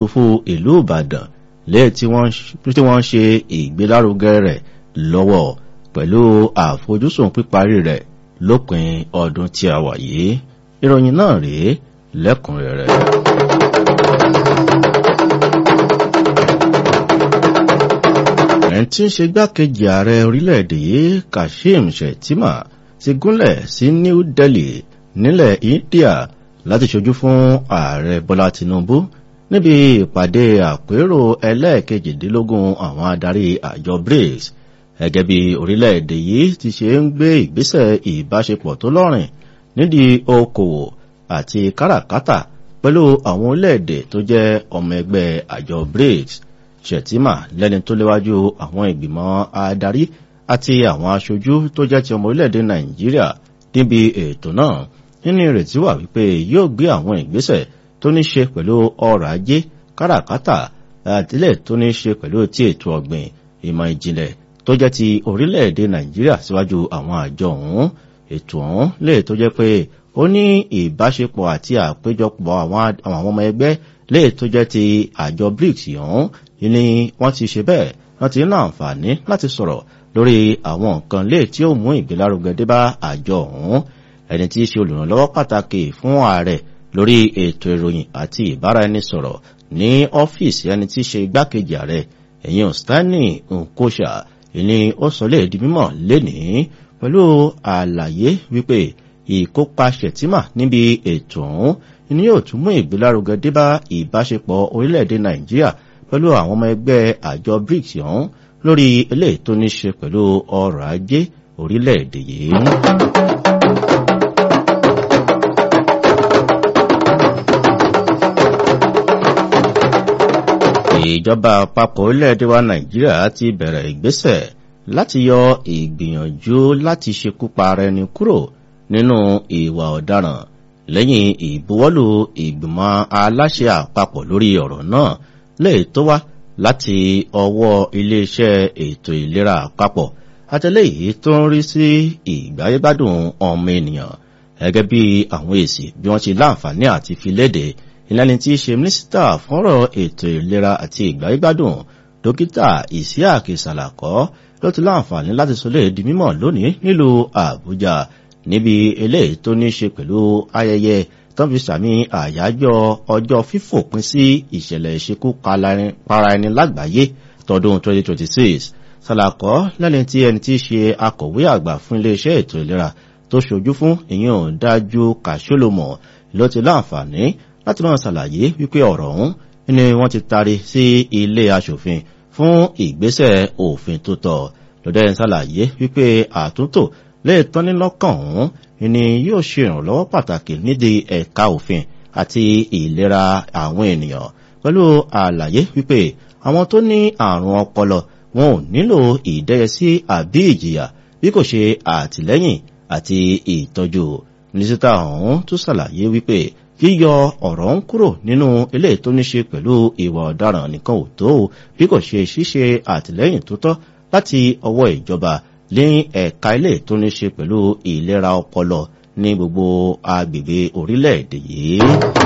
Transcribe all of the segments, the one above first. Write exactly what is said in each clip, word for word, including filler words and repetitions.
fún ìlú Ìbàdàn lẹ́yìn tí wọ́n ń ṣe ìgbélárugẹ rẹ̀ lọ́wọ́ pẹ̀lú àfojúsùn píparí rẹ̀ lópin ọdún tí a wà yìí. Ìròyìn náà rèé lẹ́kùnrẹ́rẹ́. ẹni tí ń ṣe igbákejì ààrẹ orílẹ̀-èdè yìí Kashim Shettima ti gúnlẹ̀ sí New Delhi nílẹ̀ India láti ṣojú fún ààrẹ Bọ́lá Tinubu níbi ìpàdé àpérò ẹlẹ́ẹ̀kejìdínlógún àwọn adarí àjọ BRICS gẹ́gẹ́ bí orílẹ̀-èdè yìí ti ṣe ń gbé ìgbésẹ̀ ìbáṣepọ̀ tó lọ́rìn nídìí okòwò àti káràkátà pẹ̀lú àwọn orílẹ̀-èdè tó jẹ́ ọmọ ẹgbẹ́ àjọ BRICS. Shettima lẹ́ni tó léwájú àwọn ìgbìmọ̀ adarí àti àwọn aṣojú tó jẹ́ ti ọmọ orílẹ̀-èdè Nàìjíríà níbi ètò náà nínú ìrètí wà wípé yóò gbé àwọn ìgbésẹ̀ tó ní ṣe pẹ̀lú ọrọ̀ ajé káràkátà àtìlẹ̀ tó ní ṣe pẹ̀lú ti ètò ọ̀gbìn ìmọ̀ ìjìnlẹ̀ tó jẹ́ ti orílẹ̀-èdè Nàìjíríà síwájú àwọn àjọ ọ̀hún. Ètò ọ̀hún lè tó jẹ́ pé ó ní ìbáṣepọ̀ àti àpéjọpọ̀ àwọn ọmọ ẹgbẹ́ lè tó jẹ́ ti àjọ BRICS ọ̀hún ni wọ́n ti ṣe bẹ́ẹ̀ wọ́n ti ní àǹfààní láti sọ̀rọ̀ lórí àwọn nǹkan lè tí ó mú ìgbélárugẹ dé bá àjọ ọ̀hún. Ẹni tí í ṣe olùrànlọ́wọ́ pàtàkì fún ààrẹ lórí ètò ìròyìn àti ìbáraẹnisọ̀rọ̀ ní ọ́fíìsì ẹni tí í ṣe igbákejì ààrẹ ẹ̀yìn Stanley Nkosha ni ó sọ lè di mímọ̀ lénìí pẹ̀lú àlàyé wípé ìkópa Shettima níbi ètò ọ̀hún ni yóò tún mú ìgbélárugẹ dé bá ìbáṣepọ̀ orílẹ̀-èdè Nàìjíríà pẹ̀lú àwọn ọmọ ẹgbẹ́ àjọ BRICS ọ̀hún lórí eléyìí tó ní ṣe pẹ̀lú ọrọ̀ ajé orílẹ̀-èdè yìí. Ìjọba àpapọ̀ orílẹ̀-èdè wa Nàìjíríà ti bẹ̀rẹ̀ ìgbésẹ̀ láti yọ ìgbìyànjú láti ṣekú pa ara ẹni kúrò nínú ìwà ọ̀daràn lẹ́yìn ìbuwọ́lù ìgbìmọ̀ aláṣẹ àpapọ̀ lórí ọ̀rọ̀ náà lè tó wá láti ọwọ́ iléeṣẹ́ ètò ìlera àpapọ̀ àtẹlẹ́yìí tó ń rí sí ìgbáyégbádùn ọmọ ènìyàn gẹ́gẹ́ bí àwọn èsì bí wọ́n ti láǹfààní àti fi léde. Ìlànà tí í ṣe mínísítà fọ́rọ̀ ètò ìlera àti ìgbáyégbádùn dókítà Isiaq Salako ló ti láǹfààní láti sọ lè di mímọ̀ lónìí nílùú Àbújá níbi eléyìí tó ní ṣe pẹ̀lú ayẹyẹ tó ń fi sàmì àyájọ́ ọjọ́ fífòpin sí ìṣẹ̀lẹ̀ ìṣekú para ẹni lágbàáyé tọdún twenty twenty-six. Salako lẹ́ni tí ẹni tí í ṣe akọ̀wé àgbà fún iléeṣẹ́ ètò ìlera tó ṣojú fún ìyẹn Dájú Kàṣólòmọ̀ ló ti láǹfààní láti máa ṣàlàyé wípé ọ̀rọ̀ ọ̀hún ni wọ́n ti taari sí ilé aṣòfin fún ìgbésẹ̀ òfin tó tọ́. Lọ́dẹ̀ ń ṣàlàyé wípé àtúntò lè tán ní lọ́kàn ọ̀hún ni yóò ṣe ìrànlọ́wọ́ pàtàkì nídìí ẹ̀ka òfin àti ìlera àwọn ènìyàn pẹ̀lú àlàyé wípé àwọn tó ní àrùn ọpọlọ wọn ò nílò ìdẹ́yẹsí àbí ìjìyà bí kò ṣe àtìlẹ́yìn àti ìtọ́jú. Mínísítà ọ̀hún tún ṣàlàyé wípé yíyọ ọ̀rọ̀ ń kúrò nínú ilé tó ní ṣe pẹ̀lú ìwà ọ̀daràn nìkan ò tó bí kò ṣe ṣíṣe àtìlẹ́yìn tó tọ́ láti ọwọ́ ìjọba ní ẹ̀ka ilé tó ní ṣe pẹ̀lú ìlera ọpọlọ ní gbogbo agbègbè orílẹ̀-èdè yìí.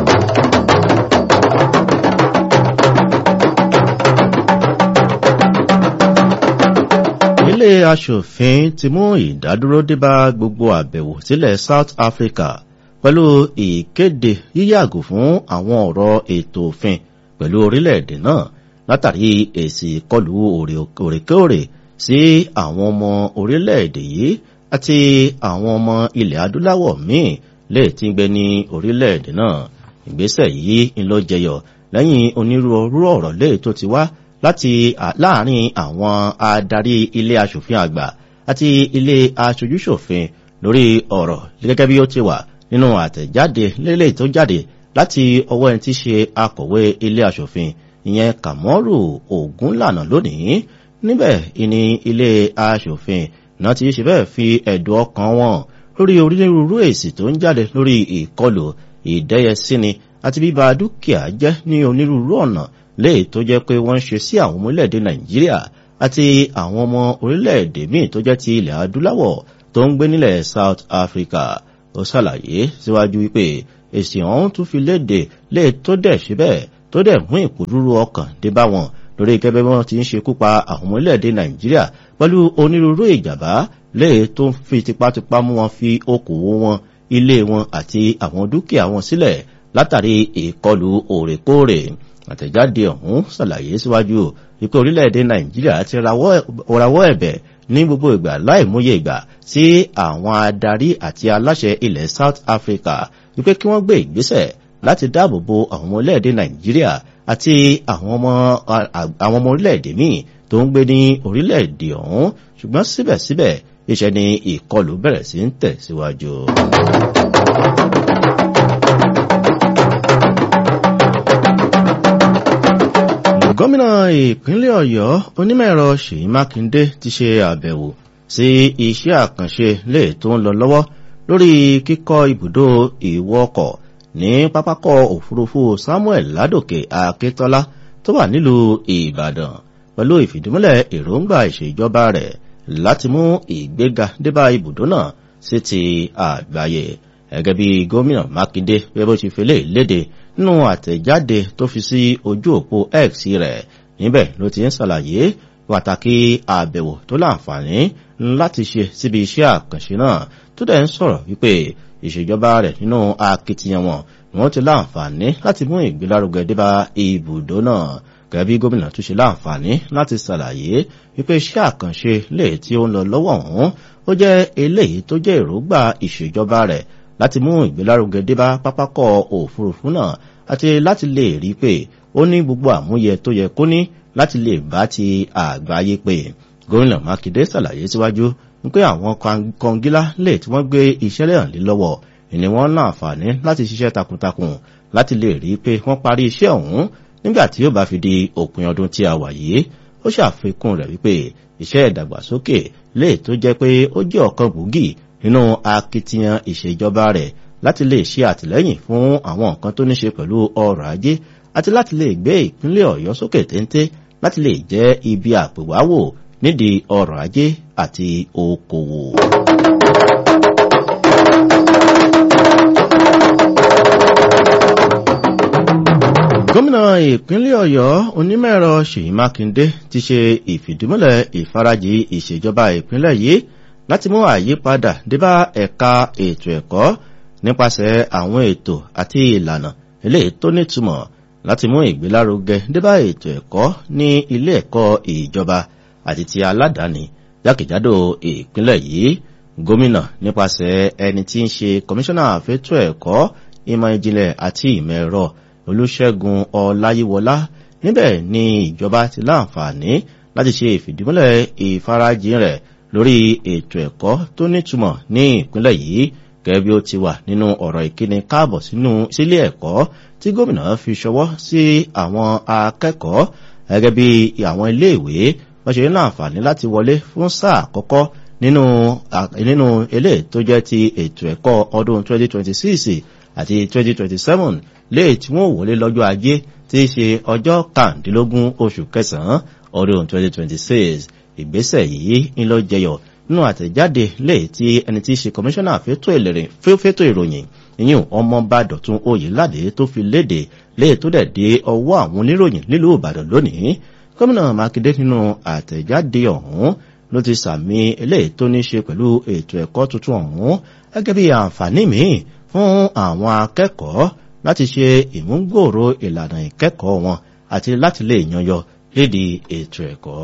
Ilé aṣòfin ti mú ìdádúró dé bá gbogbo àbẹ̀wò sílẹ̀ South Africa pẹ̀lú ìkéde yíyàgò fún àwọn ọ̀rọ̀ ètò òfin pẹ̀lú orílẹ̀-èdè náà látàrí èsì ìkọlù òrèkóòrè sí àwọn ọmọ orílẹ̀-èdè yìí àti àwọn ọmọ ilẹ̀ adúláwọ̀ míì lè tí ń gbé ní orílẹ̀-èdè náà. Ìgbésẹ̀ yìí ń lọ jẹyọ lẹ́yìn onírúurú ọ̀rọ̀ lè tó ti wá láti láàrin àwọn adarí ilé aṣòfin àgbà àti ilé aṣojúṣòfin lórí ọ̀rọ̀ gẹ́gẹ́ bí ó ti wà nínú àtẹ̀jáde lélẹ̀ tó jáde láti ọwọ́ ẹni tí ṣe akọ̀wé ilé aṣòfin ìyẹn Kàmọ́rù Ògúnlànà lónìí. Níbẹ̀ ìní ilé aṣòfin náà ti ṣe bẹ́ẹ̀ fi ẹ̀dùn ọkàn wọn lórí onírúurú èsì tó ń jáde lórí ìkọlù ìdẹ́yẹsíni àti bíba dúkìá jẹ́ ní onírúurú ọ̀nà léè tó jẹ́ pé wọ́n ń ṣe sí àwọn ọmọ orílẹ̀-èdè Nàìjíríà àti àwọn ọmọ orílẹ̀-èdè míì tó jẹ́ ti ilẹ̀ adúláwọ̀ tó ń gbé nílẹ̀ South Africa. Ó ṣàlàyé síwájú wípé èsì ọ̀hún tún fi léde léè tó dẹ̀ ṣe bẹ́ẹ̀ tó dẹ̀ mú ìpòrúurú ọkàn dé bá wọn lórí gẹ́gẹ́ bí wọ́n ti ń ṣekú pa àwọn ọmọ orílẹ̀-èdè Nàìjíríà pẹ̀lú onírúurú ìjàmbá léè tó ń fi tipátipá mú wọn fi okòwò wọn, ilé wọn àti àwọn dúkìá wọn sílẹ̀ látàrí ìkọlù òrèkóòrè. Àtẹ̀jáde ọ̀hún ṣàlàyé síwájú wípé orílẹ̀-èdè Nàìjíríà ti rawọ́ ẹ̀bẹ̀ ní gbogbo ìgbà láìmúyè ìgbà sí àwọn adarí àti aláṣẹ ilẹ̀ South Africa wípé kí wọ́n gbé ìgbésẹ̀ láti dáàbò bo àwọn ọmọ orílẹ̀-èdè Nàìjíríà àti àwọn ọmọ àwọn ọmọ orílẹ̀-èdè míì tó ń gbé ní orílẹ̀-èdè ọ̀hún, ṣùgbọ́n síbẹ̀síbẹ̀ iṣẹ́ ni ìkọlù bẹ̀rẹ̀ sí ń tẹ̀síwájú. Gómìnà ìpínlẹ̀ Ọ̀yọ́ onímọ̀-ẹ̀rọ Ṣèyí Mákindé ti ṣe àbẹ̀wò sí iṣẹ́ àkànṣe lè tó ń lọ lọ́wọ́ lórí kíkọ́ ibùdó ìwọkọ̀ ní pápákọ̀ òfurufú Samuel Ládòkè Akíntọ́lá tó wà nílùú Ìbàdàn pẹ̀lú ìfìdímúlẹ̀ èròǹgbà ìṣèjọba rẹ̀ láti mú ìgbéga débá ibùdó náà sí ti àgbáyé. Gẹ́gẹ́ bí gómìnà Mákindé bí ó ti fi lè léde nínú àtẹ̀jáde tó fi sí ojú òpó X rẹ̀, níbẹ̀ ló ti ń ṣàlàyé pàtàkì àbẹ̀wò tó láǹfààní láti ṣe síbi iṣẹ́ àkànṣe náà, tó dẹ̀ ń sọ̀rọ̀ wípé ìṣèjọba rẹ̀ nínú akitiyan wọn ni wọ́n ti láǹfààní láti mú ìgbélárugẹ débá ibùdó náà. Gẹ́gẹ́ bí gómìnà tún ṣe láǹfààní láti ṣàlàyé wípé iṣẹ́ àkànṣe lè tí ó ń lọ lọ́wọ́ ọ̀hún ó jẹ́ eléyìí tó jẹ́ èròǹgbà ìṣèjọba rẹ̀ láti mú ìgbélárugẹ débá pápákọ̀ òfurufú náà àti láti lè rí pé ó ní gbogbo àmúyẹ tó yẹ kó ní láti lè bá ti àgbáyé pé. Gómìnà Mákindé ṣàlàyé síwájú wípé àwọn kọngílá lè tí wọ́n gbé iṣẹ́ lẹ́hàn lé lọ́wọ́ ìní wọ́n láǹfààní láti ṣiṣẹ́ takuntakun láti lè rí pé wọ́n parí iṣẹ́ ọ̀hún nígbà tí ó bá fi di òpin ọdún tí a wà yìí. Ó ṣàfikún rẹ̀ wípé iṣẹ́ ìdàgbàsókè lè tó jẹ́ pé ó jẹ́ ọ̀kan gbòógì nínú akitiyan ìṣèjọba rẹ̀ láti lè ṣe àtìlẹ́yìn fún àwọn nǹkan tó ní ṣe pẹ̀lú ọrọ̀ ajé àti láti lè gbé ìpínlẹ̀ Ọ̀yọ́ sókè téńté láti lè jẹ́ ibi àpèwáwò nídìí ọrọ̀ ajé àti okòwò. Gómìnà ìpínlẹ̀ Ọ̀yọ́ onímọ̀-ẹ̀rọ Ṣèyí Mákindé ti ṣe ìfìdímúlẹ̀ ìfarajì ìṣèjọba ìpínlẹ̀ yìí láti mú àyípadà débá ẹ̀ka ètò ẹ̀kọ́ nípasẹ̀ àwọn ètò àti ìlànà eléyìí tó nítumọ̀ láti mú ìgbélárugẹ débá ètò ẹ̀kọ́ ní ilé ẹ̀kọ́ ìjọba àti ti aládàáni jákèjádò ìpínlẹ̀ yìí. Gómìnà nípasẹ̀ ẹni tí ń ṣe kọmíṣánná fétò ẹ̀kọ́, ìmọ̀ ìjìnlẹ̀ àti ìmọ̀ ẹ̀rọ Olúṣẹ́gun Ọláyíwọlá níbẹ̀ ni ìjọba ti láǹfààní láti ṣe ìfìdímúlẹ̀ ìfarajìn rẹ̀ lórí ètò ẹ̀kọ́ tó nítumọ̀ ní ìpínlẹ̀ yìí, gẹ́gẹ́ bí ó ti wà nínú ọ̀rọ̀ ìkíni káàbọ̀ sínú sílé ẹ̀kọ́ tí gómìnà fi ṣọwọ́ sí àwọn akẹ́kọ̀ọ́ gẹ́gẹ́ bí àwọn iléèwé wọ́n ṣe ní láǹfààní láti wọlé fún sáà àkọ́kọ́ nínú nínú ilé tó jẹ́ ti ètò ẹ̀kọ́ ọdún twenty twenty-six àti twenty twenty-seven léè tí wọ́n wọlé lọ́jọ́ ajé tí í ṣe ọjọ́ kàndínlógún oṣù kẹsàn-án ọdún twenty twenty-six. Ìgbésẹ̀ yìí ń lọ jẹyọ nínú àtẹ̀jáde léè tí ẹni tí í ṣe kọmíṣánná fétò ìròyìn ìyún Ọmọọba Dọ̀tun Oyèládé tó fi léde léè tó dẹ̀ dé ọwọ́ àwọn oníròyìn nílùú Ìbàdàn lónìí. Gómìnà Mákindé nínú àtẹ̀jáde ọ̀hún ló ti sàmì eléyìí tó ní ṣe pẹ̀lú ètò ẹ̀kọ́ tuntun ọ̀hún gẹ́gẹ́ bí àǹfààní míì fún àwọn akẹ́kọ̀ọ́ láti ṣe ìmúgbòòrò ìlànà ìkẹ́kọ̀ọ́ wọn àti láti lè yanyọ lédi ètò ẹ̀kọ́.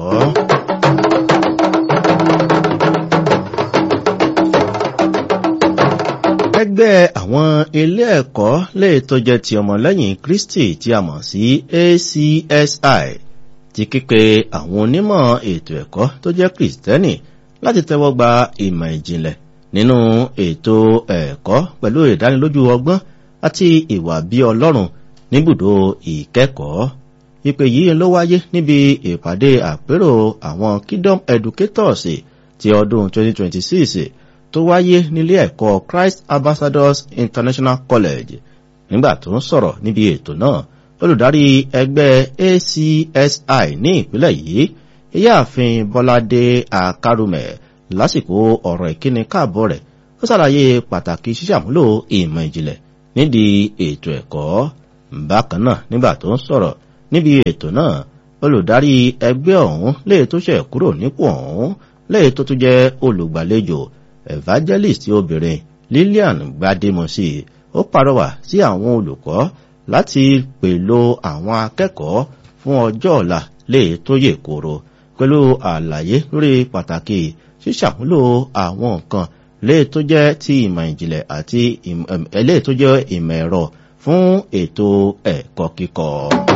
Ẹgbẹ́ àwọn ilé ẹ̀kọ́ lè tó jẹ́ ti ọmọlẹ́yìn Kristi tí a mọ̀ sí A C S I ti kípe àwọn onímọ̀ ètò ẹ̀kọ́ tó jẹ́ Kristẹni láti tẹ́wọ́ gba ìmọ̀ ìjìnlẹ̀ nínú ètò ẹ̀kọ́ pẹ̀lú ìdánilójú ọgbọ́n àti ìwà bí Ọlọ́run níbùdó ìkẹ́kọ̀ọ́. Ìpè yìí ló wáyé níbi ìpàdé àpérò àwọn Kingdom Educators ti ọdún twenty twenty-six tó wáyé nílé ẹ̀kọ́ Christ Ambassadors International College. Nígbà tó ń sọ̀rọ̀ níbi ètò náà, olùdarí ẹgbẹ́ A C S I ní ìpínlẹ̀ yìí, Ìyáàfin Bọ́ládé Àkárùmẹ̀, lásìkò ọ̀rọ̀ ìkíni káàbọ̀ rẹ̀, ó ṣàlàyé pàtàkì ṣíṣàmúlò ìmọ̀ ìjìnlẹ̀ nídìí ètò ẹ̀kọ́. bákan náà nígbà tó ń sọ̀rọ̀ níbi ètò náà olùdarí ẹgbẹ́ ọ̀hún léè tó ṣẹ̀ kúrò nípò ọ̀hún léè tó tún jẹ́ olùgbàlejò evangelist obìnrin Lillian Gbademosi ó pàrọwà sí àwọn olùkọ́ láti pèlò àwọn akẹ́kọ̀ọ́ fún ọjọ́ ọ̀la léè tó yè kóró pẹ̀lú àlàyé lórí pàtàkì ṣíṣàmúlò àwọn nǹkan léè tó jẹ́ ti ìmọ̀ ìjìnlẹ̀ àti léè tó jẹ́ ìmọ̀ ẹ̀rọ fún ètò ẹ̀kọ́ kíkọ́.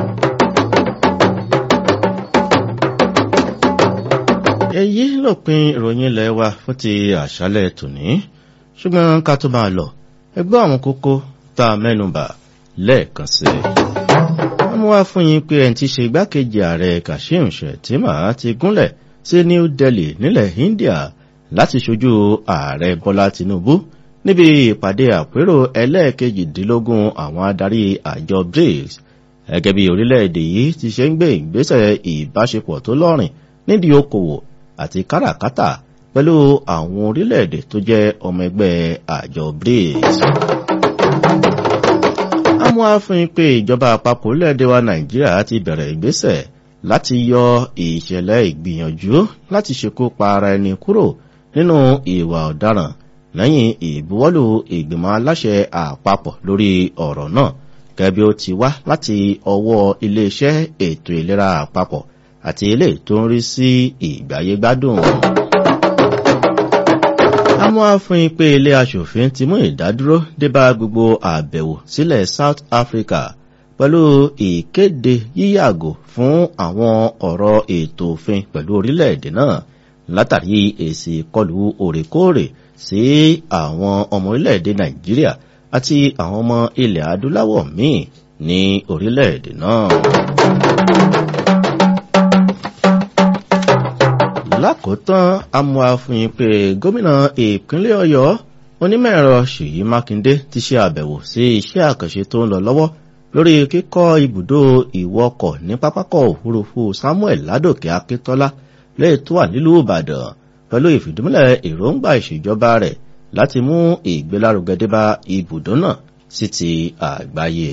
èyí lópin ìròyìn ilẹ̀ wa fún ti àṣálẹ̀ tòní ṣùgbọ́n ká tó máa lọ ẹgbẹ́ àwọn kókó tá a mẹ́nubà lẹ́ẹ̀kan sí i. wọ́n mú wá fún yín pé ẹni tí ṣe igbákejì ààrẹ Kashim Shettima ti gúnlẹ̀ sí New Delhi nílẹ̀ India láti ṣojú ààrẹ Bọ́lá Tinubu níbi ìpàdé àpérò ẹlẹ́ẹ̀kejìdínlógún àwọn adarí àjọ BRICS gẹ́gẹ́ bí orílẹ̀-èdè yìí ti ṣe ń gbé ìgbésẹ̀ ìbáṣepọ̀ tó lọ́rìn nídìí okòwò àti káràkátà pẹ̀lú àwọn orílẹ̀-èdè tó jẹ́ ọmọ ẹgbẹ́ àjọ BRICS. a mú àfihàn pé ìjọba àpapọ̀ orílẹ̀-èdè wa Nàìjíríà ti bẹ̀rẹ̀ ìgbésẹ̀ láti yọ ìṣẹ̀lẹ̀ ìgbìyànjú láti ṣekú pa ara ẹni kúrò nínú ìwà ọ̀daràn lẹ́yìn ìbuwọ́lù ìgbìmọ̀ aláṣẹ àpapọ̀ lórí ọ̀rọ̀ náà gẹ́gẹ́ bí ó ti wá láti ọwọ́ iléeṣẹ́ ètò ìlera àpapọ̀ àti ilé tó ń rí sí ìgbáyégbádùn. a mú àfihàn pé ilé aṣòfin ti mú ìdádúró débá gbogbo àbẹ̀wò sílẹ̀ South Africa pẹ̀lú ìkéde yíyàgò fún àwọn ọ̀rọ̀ ètò òfin pẹ̀lú orílẹ̀-èdè náà látàrí èsì ìkọlù òrèkóòrè sí àwọn ọmọ orílẹ̀-èdè Nàìjíríà àti àwọn ọmọ ilẹ̀ adúláwọ̀ míì ní orílẹ̀-èdè náà. lákòótán amúhàfin pé gómìnà ìpínlẹ̀ Ọ̀yọ́ onímọ̀-ẹ̀rọ Ṣèyí Mákindé ti ṣe àbẹ̀wò sí iṣẹ́ àkànṣe tó ń lọ lọ́wọ́ lórí kíkọ́ ibùdó ìwọkọ̀ ní pápákọ̀ òfurufú Samuel Ládòkè Akíntọ́lá lẹ́yìn tó wà nílùú Ìbàdàn pẹ̀lú ìfìdímúlẹ̀ èròǹgbà ìṣèjọba rẹ̀ láti mú ìgbélárugẹ débá ibùdó náà sí ti àgbáyé.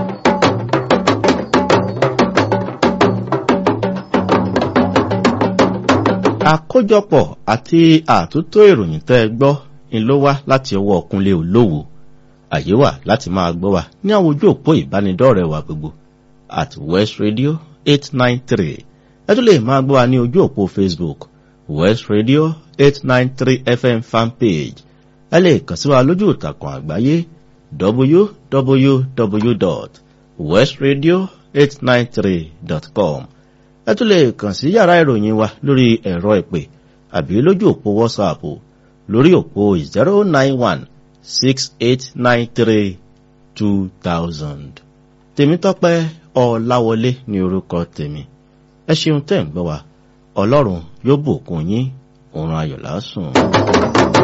àkójọpọ̀ àti àtúntò ìròyìn tẹ́ gbọ́ ń ló wá láti ọwọ́ Kúnlé Olówó. àyè wà láti máa gbọ́ wa ní àwọn ojú òpó ìbánidọ́rẹ̀ẹ́ wa gbogbo at West Radio eight nine three. ẹ tún lè máa gbọ́ wa ní ojú òpó Facebook West Radio eight nine three F M fan page. ẹ lè kàn sí wa lójú ìtàkùn àgbáyé w w w dot west radio eight nine three dot com. ẹ tún lè kàn sí yàrá ìròyìn wa lórí ẹ̀rọ ìpè àbí lójú òpó WhatsApp lórí òpó zero nine one six eight nine three two thousand. Tèmítọ́pẹ́ Ọláwọlé ní orúkọ tèmi. ẹ ṣeun tẹ́ ń gbọ́ wa. Ọlọ́run yóò bùkún yín. Oorun ayọ̀ lásùn.